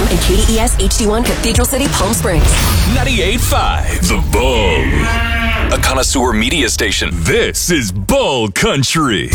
and KDES HD1 Cathedral City, Palm Springs. 98.5 The Bull, a connoisseur media station. This is Bull Country.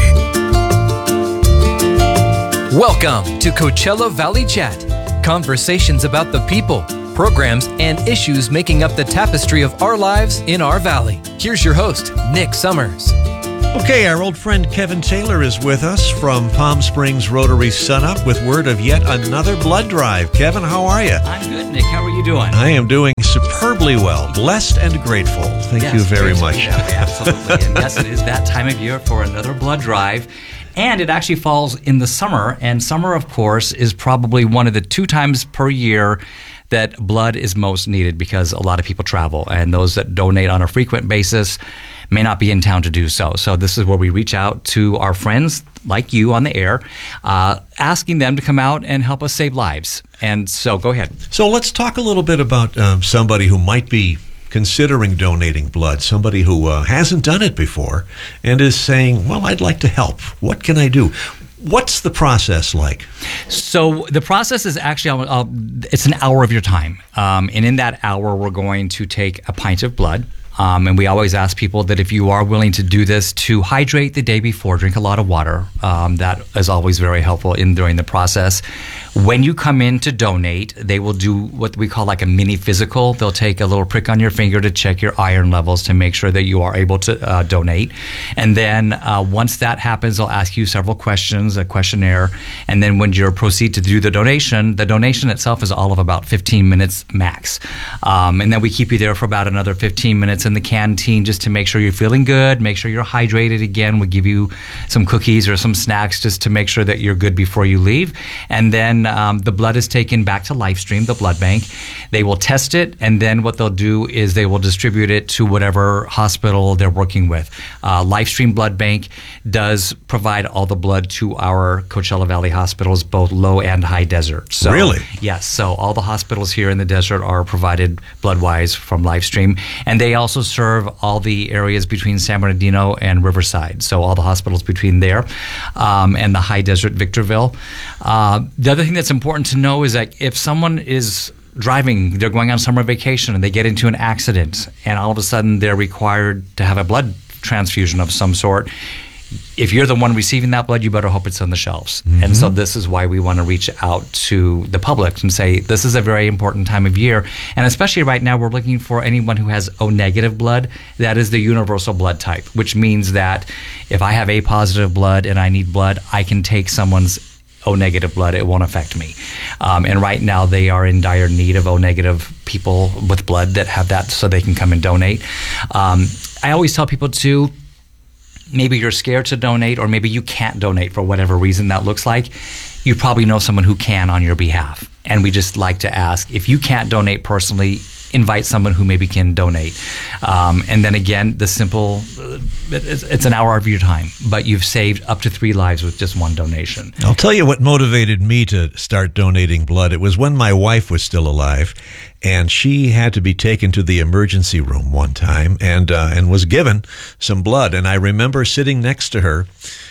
Welcome to Coachella Valley Chat. Conversations about the people, programs, and issues making up the tapestry of our lives in our valley. Here's your host, Nick Summers. Okay, our old friend Kevin Taylor is with us from Palm Springs Rotary Sunup with word of yet another blood drive. Kevin, how are you? I'm good, Nick. How are you doing? I am doing superbly well. Blessed and grateful. Thank you very much. Absolutely. And yes, it is that time of year for another blood drive. And it actually falls in the summer. And summer, of course, is probably one of the 2 times per year that blood is most needed because a lot of people travel. And those that donate on a frequent basis may not be in town to do so. So this is where we reach out to our friends like you on the air, asking them to come out and help us save lives. And so go ahead. So let's talk a little bit about somebody who might be considering donating blood, somebody who hasn't done it before and is saying, well, I'd like to help. What can I do? What's the process like? So the process is actually, it's an hour of your time. And in that hour, we're going to take a pint of blood. And we always ask people that if you are willing to do this, to hydrate the day before, drink a lot of water. That is always very helpful during the process. When you come in to donate, they will do what we call like a mini physical. They'll take a little prick on your finger to check your iron levels to make sure that you are able to donate. And then once that happens, they'll ask you several questions, a questionnaire. And then when you proceed to do the donation itself is all of about 15 minutes max. And then we keep you there for about another 15 minutes in the canteen just to make sure you're feeling good, make sure you're hydrated again. We give you some cookies or some snacks just to make sure that you're good before you leave. And then the blood is taken back to LifeStream, the blood bank. They will test it, and then what they'll do is they will distribute it to whatever hospital they're working with. LifeStream Blood Bank does provide all the blood to our Coachella Valley hospitals, both low and high desert. So, really? Yes. So all the hospitals here in the desert are provided blood-wise from LifeStream, and they also serve all the areas between San Bernardino and Riverside. So all the hospitals between there and the high desert Victorville. The other thing that's important to know is that if someone is driving, they're going on summer vacation and they get into an accident and all of a sudden they're required to have a blood transfusion of some sort, if you're the one receiving that blood, you better hope it's on the shelves. Mm-hmm. And so this is why we want to reach out to the public and say, this is a very important time of year. And especially right now, we're looking for anyone who has O negative blood. That is the universal blood type, which means that if I have A positive blood and I need blood, I can take someone's O negative blood. It won't affect me. And right now they are in dire need of O negative people with blood that have that so they can come and donate. I always tell people too, maybe you're scared to donate or maybe you can't donate for whatever reason that looks like. You probably know someone who can on your behalf. And we just like to ask, if you can't donate personally, invite someone who maybe can donate. And then again, the simple, it's an hour of your time, but you've saved up to 3 lives with just one donation. I'll tell you what motivated me to start donating blood. It was when my wife was still alive, and she had to be taken to the emergency room one time and was given some blood. And I remember sitting next to her,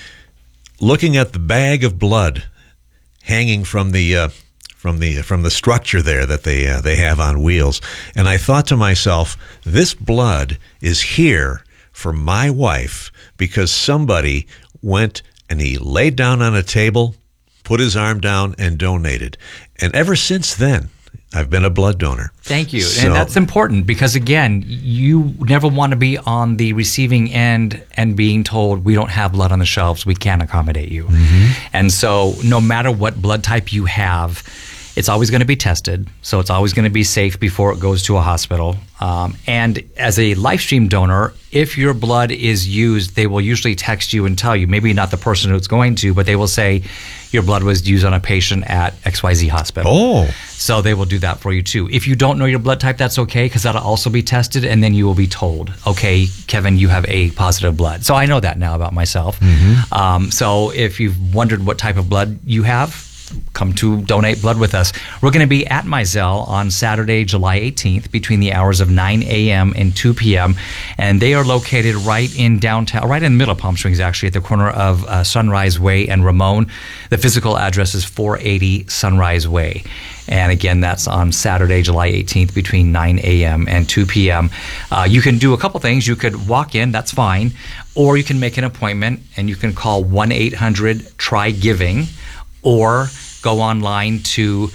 looking at the bag of blood hanging from the structure there that they have on wheels. And I thought to myself, this blood is here for my wife because somebody went and he laid down on a table, put his arm down, and donated. And ever since then, I've been a blood donor. Thank you. And that's important because, again, you never want to be on the receiving end and being told we don't have blood on the shelves, we can't accommodate you. Mm-hmm. And so no matter what blood type you have, it's always going to be tested. So it's always going to be safe before it goes to a hospital. And as a LifeStream donor, if your blood is used, they will usually text you and tell you, maybe not the person who it's going to, but they will say your blood was used on a patient at XYZ hospital. Oh. So they will do that for you too. If you don't know your blood type, that's okay, because that'll also be tested, and then you will be told, okay, Kevin, you have A positive blood. So I know that now about myself. Mm-hmm. So if you've wondered what type of blood you have, come to donate blood with us. We're going to be at Mizell on Saturday, July 18th, between the hours of 9 a.m. and 2 p.m. And they are located right in downtown, right in the middle of Palm Springs, actually, at the corner of Sunrise Way and Ramon. The physical address is 480 Sunrise Way. And again, that's on Saturday, July 18th, between 9 a.m. and 2 p.m. You can do a couple things. You could walk in, that's fine, or you can make an appointment, and you can call 1-800-TRY-GIVING, or go online to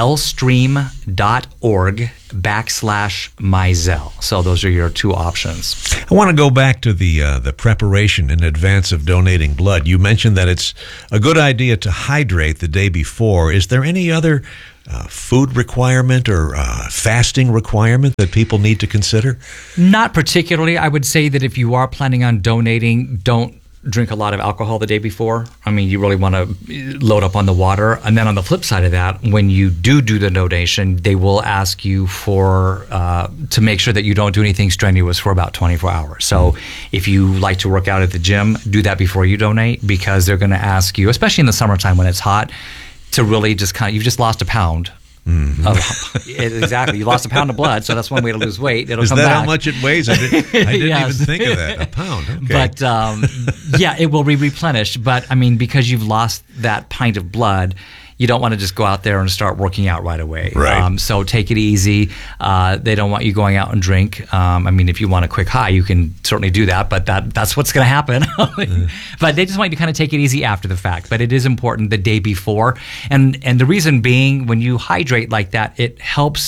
lstream.org/Mizell. So those are your two options. I want to go back to the preparation in advance of donating blood. You mentioned that it's a good idea to hydrate the day before. Is there any other food requirement or fasting requirement that people need to consider? Not particularly. I would say that if you are planning on donating, don't drink a lot of alcohol the day before. I mean, you really want to load up on the water. And then on the flip side of that, when you do the donation, they will ask you for to make sure that you don't do anything strenuous for about 24 hours. So if you like to work out at the gym, do that before you donate, because they're going to ask you, especially in the summertime when it's hot, to really just you've just lost a pound. Exactly. You lost a pound of blood, so that's one way to lose weight. It'll come back. Is that how much it weighs? I didn't yes. even think of that. A pound. Okay. But yeah, it will be replenished. But I mean, because you've lost that pint of blood, you don't want to just go out there and start working out right away. Right. So take it easy. They don't want you going out and drink. I mean, if you want a quick high, you can certainly do that, but that's what's going to happen. But they just want you to kind of take it easy after the fact. But it is important the day before. And the reason being, when you hydrate like that, it helps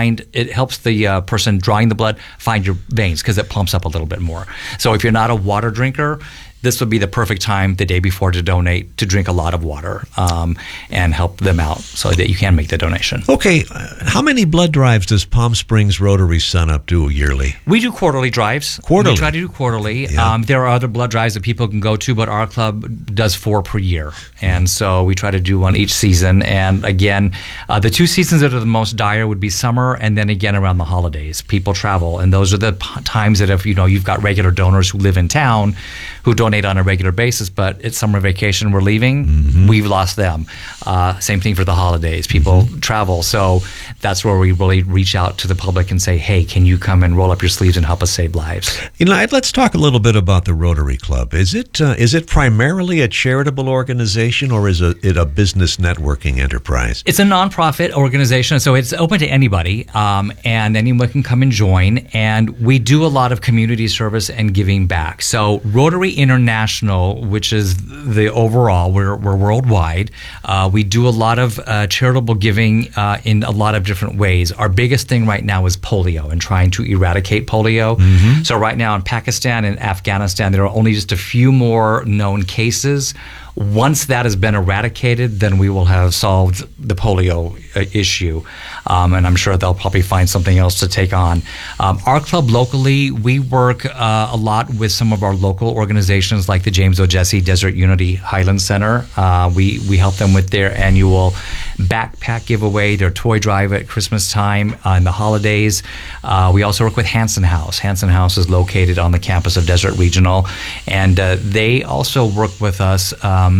the person drawing the blood find your veins, because it pumps up a little bit more. So if you're not a water drinker, this would be the perfect time the day before to donate, to drink a lot of water and help them out so that you can make the donation. Okay. How many blood drives does Palm Springs Rotary Sun Up do yearly? We do quarterly drives. Quarterly? We try to do quarterly. Yeah. There are other blood drives that people can go to, but our club does 4 per year. And so we try to do one each season. And again, the 2 seasons that are the most dire would be summer and then again around the holidays. People travel. And those are the times that if you've got regular donors who live in town who donate on a regular basis, but it's summer vacation, we're leaving, we've lost them. Same thing for the holidays. People travel. So that's where we really reach out to the public and say, hey, can you come and roll up your sleeves and help us save lives? Let's talk a little bit about the Rotary Club. Is it primarily a charitable organization, or is it a business networking enterprise? It's a nonprofit organization, so it's open to anybody, and anyone can come and join. And we do a lot of community service and giving back. So Rotary International, which is the overall, we're worldwide. We do a lot of charitable giving in a lot of different ways. Our biggest thing right now is polio and trying to eradicate polio. So right now in Pakistan and Afghanistan, there are only just a few more known cases. Once that has been eradicated, then we will have solved the polio issue. And I'm sure they'll probably find something else to take on. Our club locally, we work a lot with some of our local organizations like the James O'Jesse Desert Unity Highland Center. We help them with their annual backpack giveaway, their toy drive at Christmas time, and the holidays. We also work with Hanson House. Hanson House is located on the campus of Desert Regional, and they also work with us.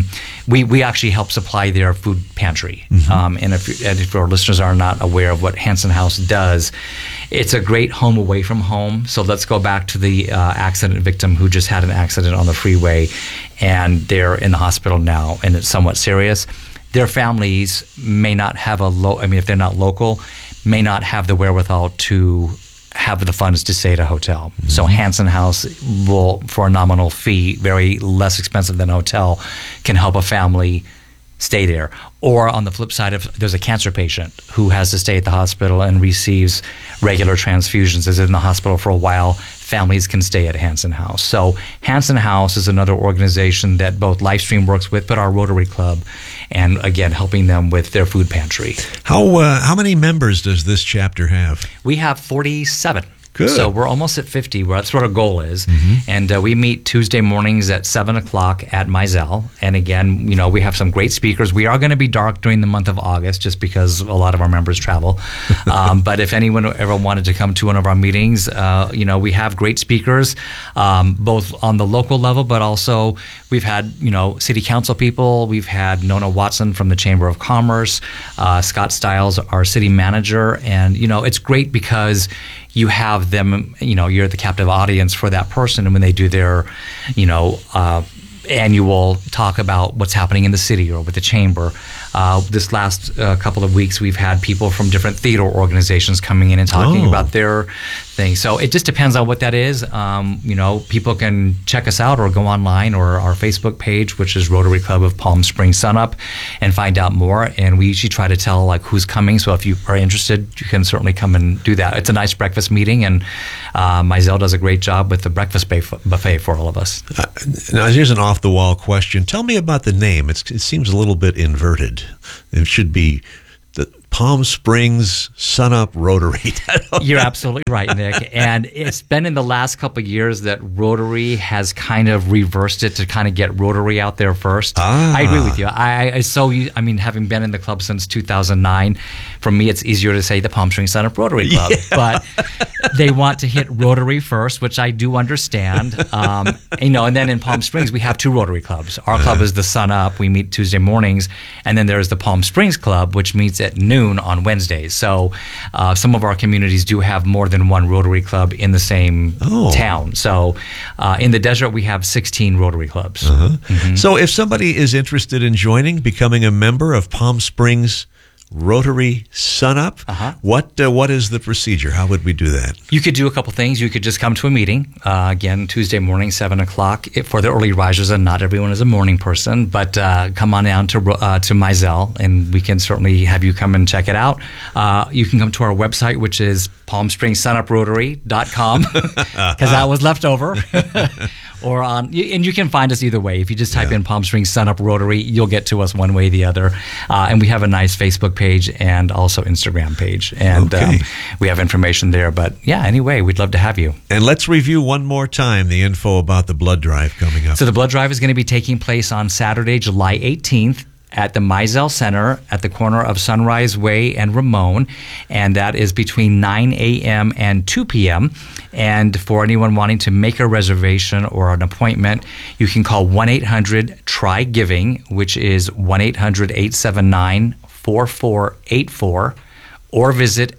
We actually help supply their food pantry. And if our listeners are not aware of what Hanson House does, it's a great home away from home. So let's go back to the accident victim who just had an accident on the freeway, and they're in the hospital now, and it's somewhat serious. Their families may not have if they're not local, may not have the wherewithal to have the funds to stay at a hotel. So Hanson House will, for a nominal fee, very less expensive than a hotel, can help a family stay there. Or on the flip side, if there's a cancer patient who has to stay at the hospital and receives regular transfusions, is in the hospital for a while, families can stay at Hanson House. So Hanson House is another organization that both Livestream works with, but our Rotary Club, and again, helping them with their food pantry. How many members does this chapter have? We have 47. Good. So we're almost at 50. That's what our goal is. And we meet Tuesday mornings at 7 o'clock at Mizell. And again, we have some great speakers. We are going to be dark during the month of August just because a lot of our members travel. But if anyone ever wanted to come to one of our meetings, we have great speakers, both on the local level, but also we've had, city council people. We've had Nona Watson from the Chamber of Commerce, Scott Stiles, our city manager. And, it's great because you have them, you're the captive audience for that person. And when they do their, annual talk about what's happening in the city or with the chamber. This last couple of weeks, we've had people from different theater organizations coming in and talking about their thing. So it just depends on what that is. People can check us out or go online or our Facebook page, which is Rotary Club of Palm Springs Sunup, and find out more. And we usually try to tell who's coming. So if you are interested, you can certainly come and do that. It's a nice breakfast meeting, and Mizell does a great job with the breakfast buffet for all of us. Now, here's an off-the-wall question. Tell me about the name. It seems a little bit inverted. It should be the Palm Springs Sunup Rotary. You're absolutely right, Nick. And it's been in the last couple of years that Rotary has kind of reversed it to kind of get Rotary out there first. I agree with you. Having been in the club since 2009, for me, it's easier to say the Palm Springs Sunup Rotary Club. Yeah. But they want to hit Rotary first, which I do understand. And then in Palm Springs, we have two Rotary clubs. Our club is the Sunup. We meet Tuesday mornings. And then there's the Palm Springs Club, which meets at noon on Wednesdays. So some of our communities do have more than one Rotary Club in the same town. So in the desert, we have 16 Rotary clubs. So if somebody is interested in becoming a member of Palm Springs Rotary Sunup, what is the procedure? How would we do that? You could do a couple things. You could just come to a meeting, again, Tuesday morning, 7 o'clock, for the early risers, and not everyone is a morning person, but come on down to Mizell, and we can certainly have you come and check it out. You can come to our website, which is palmspringssunuprotary.com, because that was left over. And you can find us either way. If you just type in Palm Springs Sunup Rotary, you'll get to us one way or the other. And we have a nice Facebook page and also Instagram page. And we have information there. But anyway, we'd love to have you. And let's review one more time the info about the blood drive coming up. So the blood drive is going to be taking place on Saturday, July 18th. At the Mizell Center at the corner of Sunrise Way and Ramon, and that is between 9 a.m. and 2 p.m. And for anyone wanting to make a reservation or an appointment, you can call 1-800-TRY-GIVING, which is 1-800-879-4484, or visit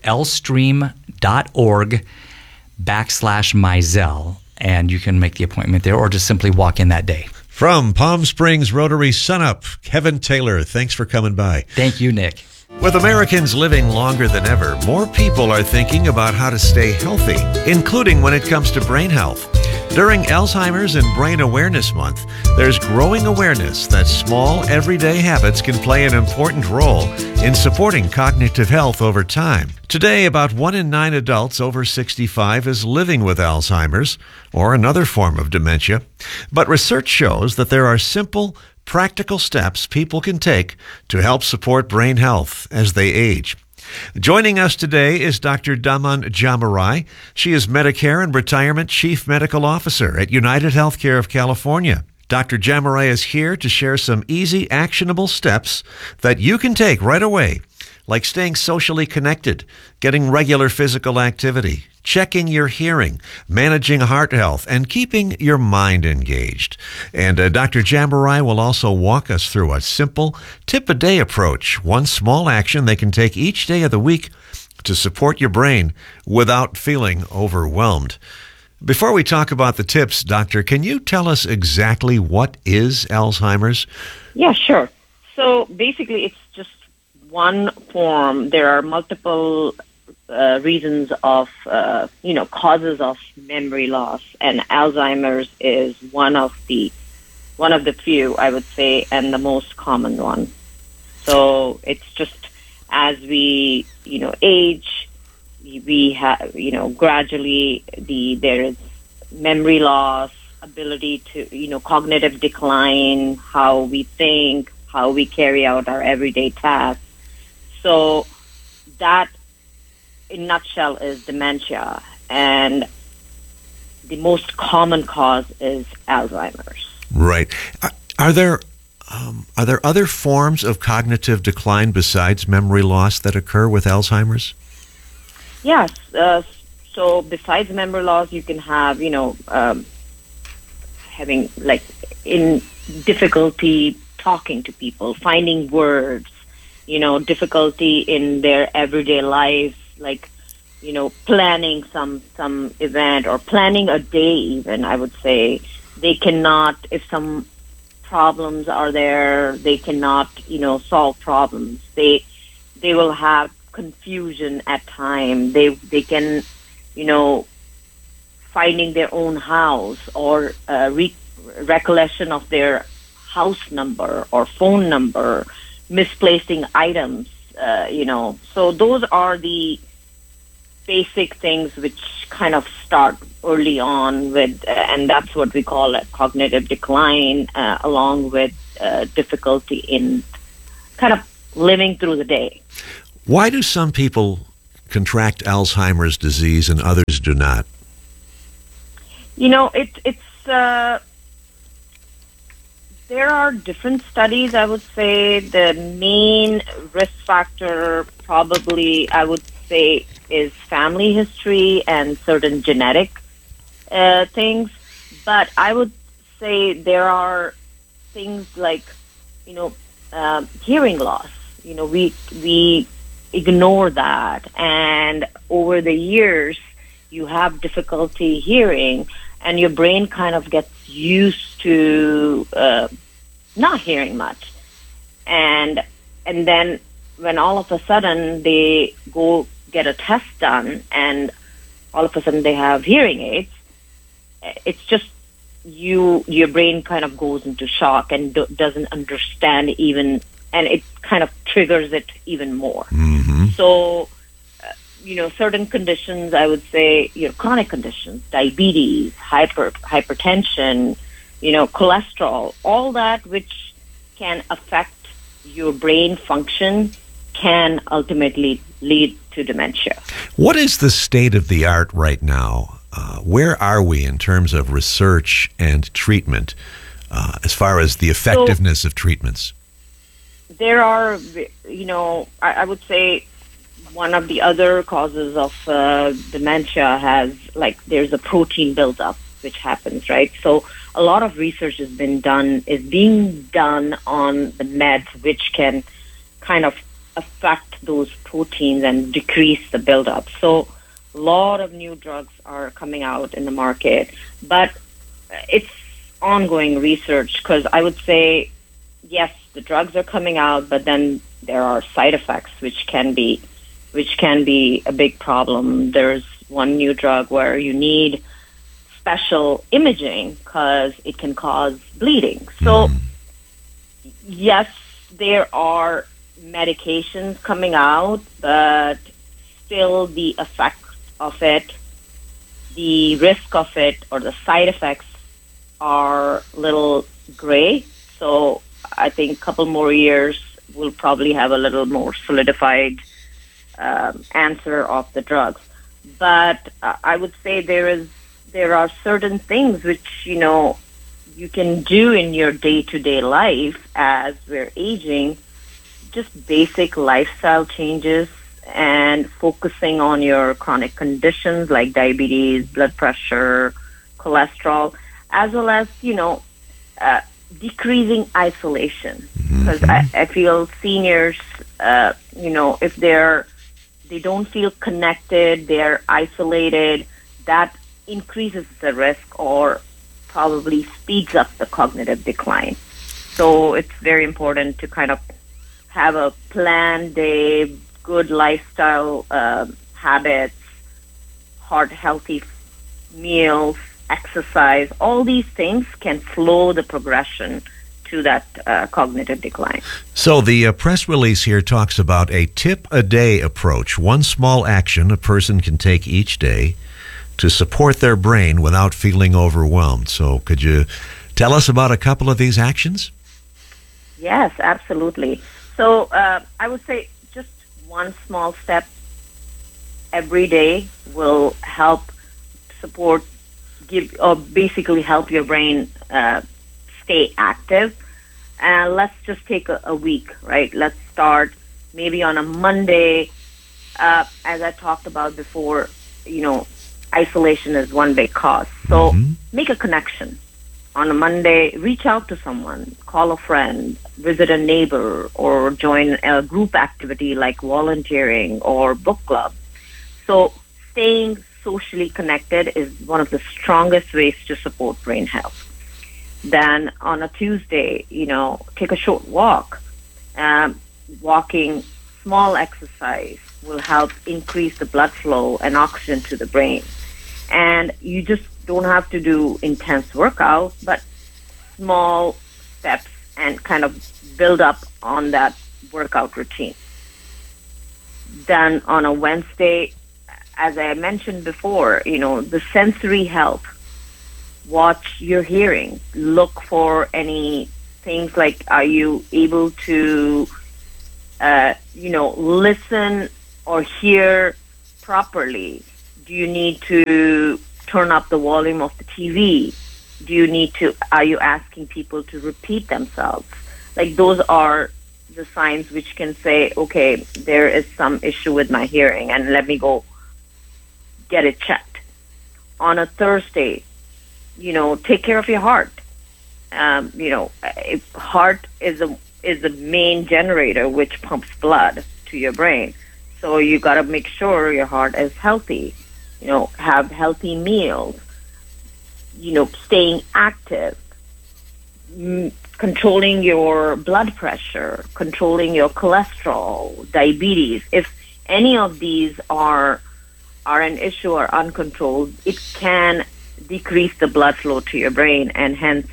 lstream.org/Mizell, and you can make the appointment there or just simply walk in that day. From Palm Springs Rotary Sunup, Kevin Taylor, thanks for coming by. Thank you, Nick. With Americans living longer than ever, more people are thinking about how to stay healthy, including when it comes to brain health. During Alzheimer's and Brain Awareness Month, there's growing awareness that small, everyday habits can play an important role in supporting cognitive health over time. Today, about 1 in 9 adults over 65 is living with Alzheimer's or another form of dementia. But research shows that there are simple, practical steps people can take to help support brain health as they age. Joining us today is Dr. Daman Jamarai. She is Medicare and Retirement Chief Medical Officer at United Healthcare of California. Dr. Jamarai is here to share some easy, actionable steps that you can take right away, like staying socially connected, getting regular physical activity, checking your hearing, managing heart health, and keeping your mind engaged. And Dr. Jamarai will also walk us through a simple tip-a-day approach, one small action they can take each day of the week to support your brain without feeling overwhelmed. Before we talk about the tips, Doctor, can you tell us exactly what is Alzheimer's? Yeah, sure. So basically, it's just one form. There are multiple reasons of, causes of memory loss, and Alzheimer's is one of the few, I would say, and the most common one. So it's just as we, age, we have, gradually there is memory loss, ability to, cognitive decline, how we think, how we carry out our everyday tasks. So that, in a nutshell, is dementia. and the most common cause is Alzheimer's. Right. Are there other forms of cognitive decline besides memory loss that occur with Alzheimer's? Yes. So besides memory loss, you can have, having like in difficulty talking to people, finding words, difficulty in their everyday life, like, planning some event or planning a day even, I would say. They cannot, if some problems are there, they cannot, solve problems. They will have confusion at times. They can, finding their own house or recollection of their house number or phone number, misplacing items, So those are the basic things which kind of start early on with, and that's what we call a cognitive decline, along with difficulty in kind of living through the day. Why do some people contract Alzheimer's disease and others do not? There are different studies. I would say the main risk factor probably, I would say, is family history and certain genetic things. But I would say there are things like, hearing loss. We ignore that. And over the years, you have difficulty hearing, and your brain kind of gets used to not hearing much. And then when all of a sudden they go get a test done and all of a sudden they have hearing aids, it's just your brain kind of goes into shock and doesn't understand even, and it kind of triggers it even more. Mm-hmm. So, certain conditions, I would say, chronic conditions, diabetes, hypertension, cholesterol, all that which can affect your brain function can ultimately lead to dementia. What is the state of the art right now? Where are we in terms of research and treatment, as far as the effectiveness of treatments? There are, I would say one of the other causes of dementia there's a protein buildup which happens, right? So a lot of research is being done on the meds which can kind of affect those proteins and decrease the buildup. So a lot of new drugs are coming out in the market, but it's ongoing research, because I would say, yes, the drugs are coming out, but then there are side effects which can be a big problem. There's one new drug where you need special imaging because it can cause bleeding. So, yes, there are medications coming out, but still the effect of it, the risk of it, or the side effects are a little gray. So I think a couple more years we'll probably have a little more solidified answer of the drugs. But I would say there are certain things which, you can do in your day-to-day life as we're aging, just basic lifestyle changes and focusing on your chronic conditions like diabetes, blood pressure, cholesterol, as well as, decreasing isolation. Because I feel seniors, if they don't feel connected, they're isolated, that increases the risk or probably speeds up the cognitive decline. So it's very important to kind of have a planned day, good lifestyle habits, healthy meals, exercise. All these things can slow the progression to that cognitive decline. So the press release here talks about a tip-a-day approach, one small action a person can take each day to support their brain without feeling overwhelmed. So could you tell us about a couple of these actions? Yes, absolutely. So I would say just one small step every day will help support, give or basically help your brain stay active. And let's just take a week, right? Let's start maybe on a Monday. As I talked about before, isolation is one big cause. So make a connection. On a Monday, reach out to someone, call a friend, visit a neighbor, or join a group activity like volunteering or book club. So staying socially connected is one of the strongest ways to support brain health. Then on a Tuesday, take a short walk. Walking, small exercise will help increase the blood flow and oxygen to the brain. And you just don't have to do intense workout, but small steps and kind of build up on that workout routine. Then on a Wednesday, as I mentioned before, the sensory health. Watch your hearing. Look for any things like, are you able to, listen or hear properly? Do you need to turn up the volume of the TV? Are you asking people to repeat themselves? Like, those are the signs which can say, okay, there is some issue with my hearing and let me go get it checked. On a Thursday, take care of your heart. If heart is the main generator which pumps blood to your brain. So you got to make sure your heart is healthy. Have healthy meals. Staying active. Controlling your blood pressure, controlling your cholesterol, diabetes. If any of these are an issue or uncontrolled, it can decrease the blood flow to your brain and hence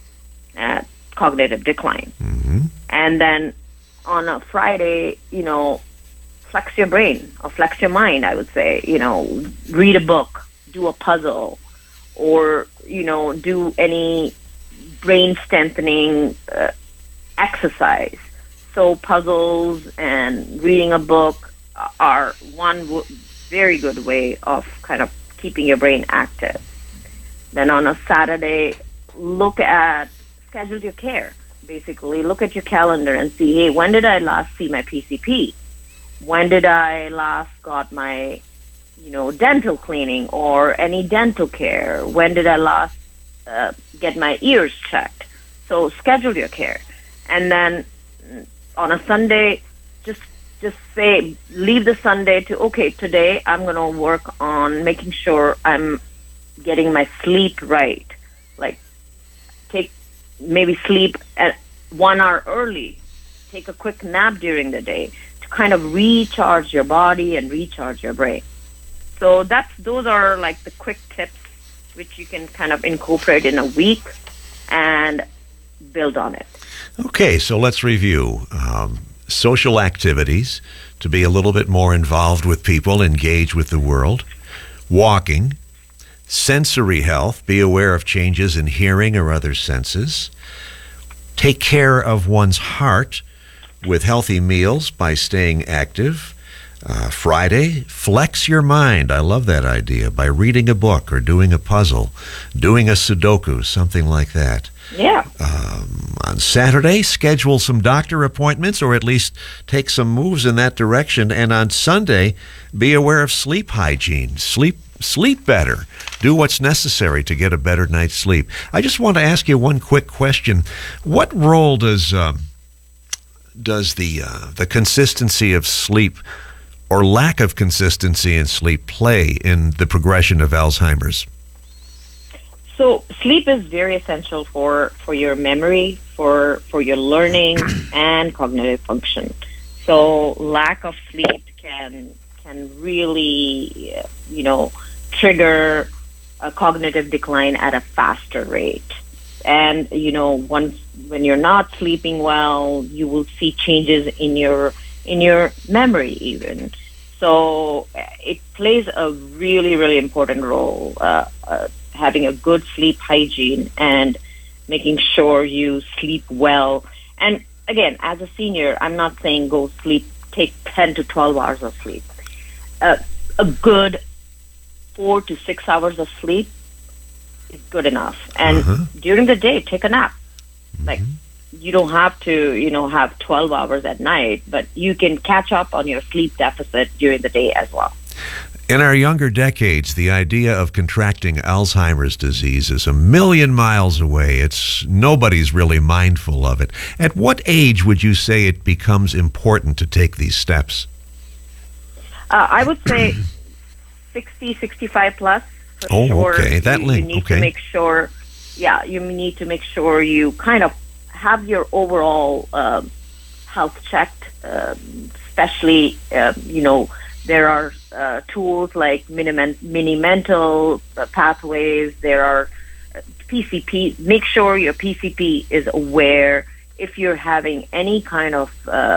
cognitive decline. And then on a Friday, flex your brain or flex your mind, I would say. Read a book, do a puzzle, or, do any brain strengthening exercise. So puzzles and reading a book are one very good way of kind of keeping your brain active. Then on a Saturday, schedule your care. Basically, look at your calendar and see, hey, when did I last see my PCP? When did I last got my, dental cleaning or any dental care? When did I last get my ears checked? So schedule your care. And then on a Sunday, just say, leave the Sunday to, okay, today I'm going to work on making sure I'm getting my sleep right. Like, maybe sleep at 1 hour early. Take a quick nap during the day to kind of recharge your body and recharge your brain. So those are like the quick tips which you can kind of incorporate in a week and build on it. Okay, so let's review. Social activities, to be a little bit more involved with people, engage with the world. Walking. Sensory health, be aware of changes in hearing or other senses. Take care of one's heart with healthy meals by staying active. Friday, flex your mind. I love that idea. By reading a book or doing a puzzle, doing a Sudoku, something like that. Yeah. On Saturday, schedule some doctor appointments or at least take some moves in that direction. And on Sunday, be aware of sleep hygiene. Sleep better. Do what's necessary to get a better night's sleep. I just want to ask you one quick question. What role does the consistency of sleep or lack of consistency in sleep play in the progression of Alzheimer's? So sleep is very essential for your memory, for your learning and cognitive function. So lack of sleep can really, trigger a cognitive decline at a faster rate. And, when you're not sleeping well, you will see changes in your memory even. So it plays a really, really important role, having a good sleep hygiene and making sure you sleep well. And again, as a senior, I'm not saying go sleep, take 10 to 12 hours of sleep. A good 4 to 6 hours of sleep is good enough. And during the day, take a nap. Like, you don't have to, have 12 hours at night, but you can catch up on your sleep deficit during the day as well. In our younger decades, the idea of contracting Alzheimer's disease is a million miles away. Nobody's really mindful of it. At what age would you say it becomes important to take these steps? I would say 60, 65 plus. For sure. Okay. That link. You need to make sure. Yeah, you need to make sure you kind of have your overall health checked, especially there are tools like mini mental pathways. There are PCP. Make sure your PCP is aware if you're having any kind of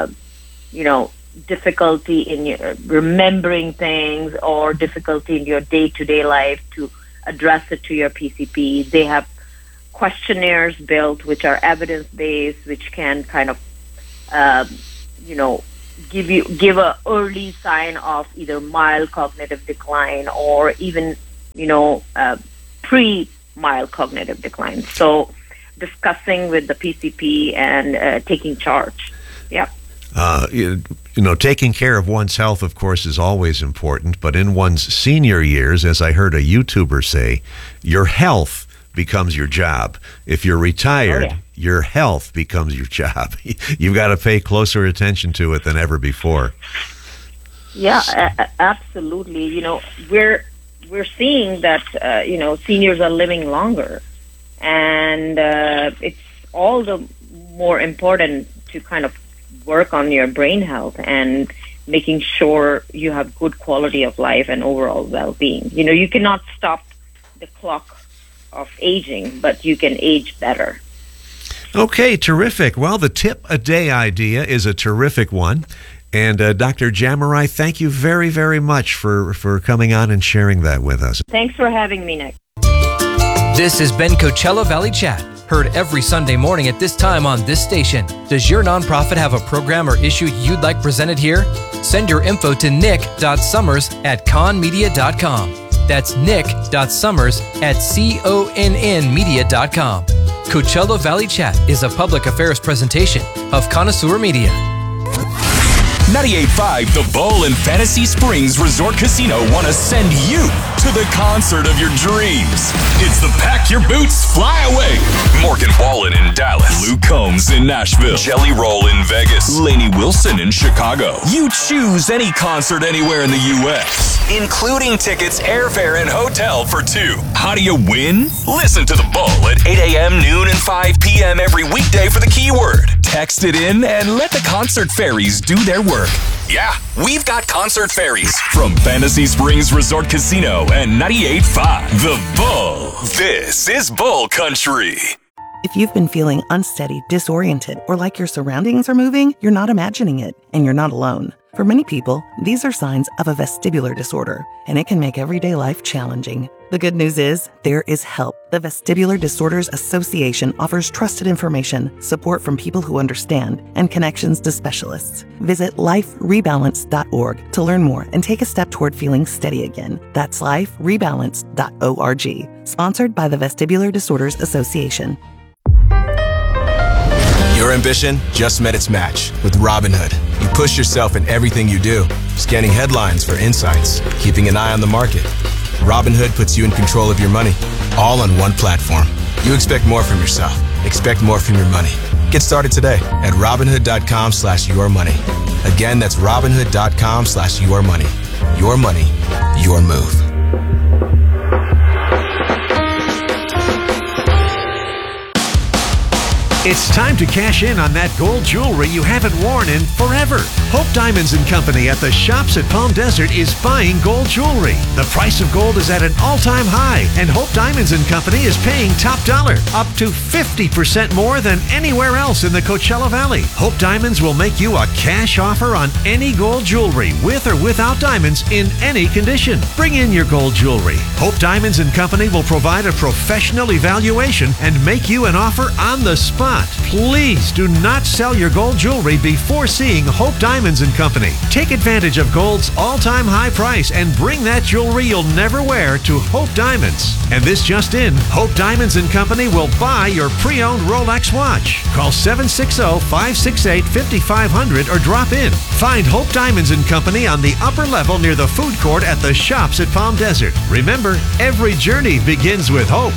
difficulty in your remembering things or difficulty in your day-to-day life, to address it to your PCP. They have questionnaires built which are evidence-based, which can kind of give a early sign of either mild cognitive decline or even pre-mild cognitive decline. So discussing with the PCP and taking charge. Yeah. Taking care of one's health, of course, is always important, but in one's senior years, as I heard a YouTuber say, your health becomes your job. If you're retired, your health becomes your job. You've got to pay closer attention to it than ever before. Yeah, absolutely. We're seeing that seniors are living longer, and it's all the more important to kind of work on your brain health and making sure you have good quality of life and overall well-being. You cannot stop the clock of aging, but you can age better. Okay, terrific. Well, the tip a day idea is a terrific one. And Dr. Jamirai, thank you very, very much for coming on and sharing that with us. Thanks for having me, Nick. This has been Coachella Valley Chat, heard every Sunday morning at this time on this station. Does your nonprofit have a program or issue you'd like presented here? Send your info to nick.summers@conmedia.com. That's nick.summers@connmedia.com. Coachella Valley Chat is a public affairs presentation of Connoisseur Media. 98.5 The Bull in Fantasy Springs Resort Casino want to send you to the concert of your dreams. It's the Pack Your Boots, Fly Away. Morgan Wallen in Dallas, Luke Combs in Nashville, Jelly Roll in Vegas, Lainey Wilson in Chicago. You choose any concert anywhere in the U.S., including tickets, airfare, and hotel for two. How do you win? Listen to The Bull at 8 a.m., noon, and 5 p.m. every weekday for the keyword. Text it in and let the concert fairies do their work. Yeah, we've got concert fairies from Fantasy Springs Resort Casino and 98.5 The Bull. This is Bull Country. If you've been feeling unsteady, disoriented, or like your surroundings are moving, you're not imagining it, and you're not alone. For many people, these are signs of a vestibular disorder, and it can make everyday life challenging. The good news is, there is help. The Vestibular Disorders Association offers trusted information, support from people who understand, and connections to specialists. Visit liferebalance.org to learn more and take a step toward feeling steady again. That's liferebalance.org. Sponsored by the Vestibular Disorders Association. Your ambition just met its match with Robinhood. You push yourself in everything you do, scanning headlines for insights, keeping an eye on the market. Robinhood puts you in control of your money, all on one platform. You expect more from yourself. Expect more from your money. Get started today at Robinhood.com/yourmoney. Again, that's Robinhood.com/yourmoney. Your money, your move. It's time to cash in on that gold jewelry you haven't worn in forever. Hope Diamonds & Company at the Shops at Palm Desert is buying gold jewelry. The price of gold is at an all-time high, and Hope Diamonds & Company is paying top dollar, up to 50% more than anywhere else in the Coachella Valley. Hope Diamonds will make you a cash offer on any gold jewelry, with or without diamonds, in any condition. Bring in your gold jewelry. Hope Diamonds & Company will provide a professional evaluation and make you an offer on the spot. not. Please do not sell your gold jewelry before seeing Hope Diamonds & Company. Take advantage of gold's all-time high price and bring that jewelry you'll never wear to Hope Diamonds. And this just in, Hope Diamonds & Company will buy your pre-owned Rolex watch. Call 760-568-5500 or drop in. Find Hope Diamonds & Company on the upper level near the food court at the Shops at Palm Desert. Remember, every journey begins with hope.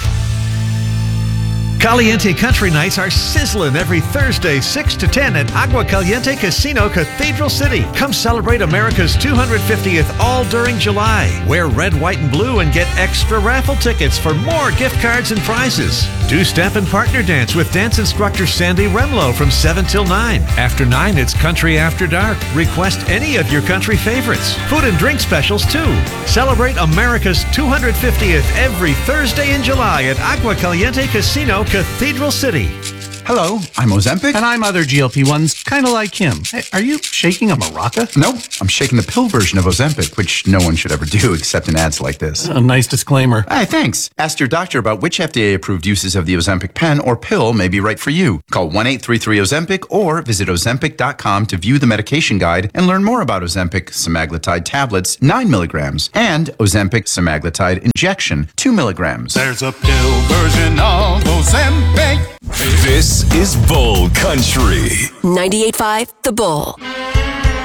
Caliente Country Nights are sizzling every Thursday, 6 to 10 at Agua Caliente Casino, Cathedral City. Come celebrate America's 250th all during July. Wear red, white, and blue and get extra raffle tickets for more gift cards and prizes. Two-step and partner dance with dance instructor Sandy Remlo from 7 till 9. After 9, it's Country After Dark. Request any of your country favorites. Food and drink specials, too. Celebrate America's 250th every Thursday in July at Agua Caliente Casino, Cathedral City. Hello, I'm Ozempic. And I'm other GLP-1s, kind of like him. Hey, are you shaking a maraca? Nope, I'm shaking the pill version of Ozempic, which no one should ever do except in ads like this. A nice disclaimer. Hey, thanks. Ask your doctor about which FDA-approved uses of the Ozempic pen or pill may be right for you. Call 1-833-OZEMPIC or visit Ozempic.com to view the medication guide and learn more about Ozempic semaglutide tablets, 9 milligrams, and Ozempic semaglutide injection, 2 milligrams. There's a pill version of Ozempic. This is Bull Country. 98.5 The Bull.